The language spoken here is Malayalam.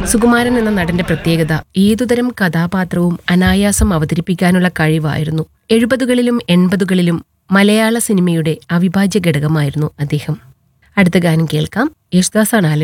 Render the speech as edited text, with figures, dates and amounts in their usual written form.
സുകുമാരൻ എന്ന നടന്റെ പ്രത്യേകത ഏതുതരം കഥാപാത്രവും അനായാസം അവതരിപ്പിക്കാനുള്ള കഴിവായിരുന്നു. 70കളിലും 80കളിലും മലയാള സിനിമയുടെ അവിഭാജ്യ ഘടകമായിരുന്നു അദ്ദേഹം. അടുത്ത ഗാനം കേൾക്കാം. യേശുദാസാണ്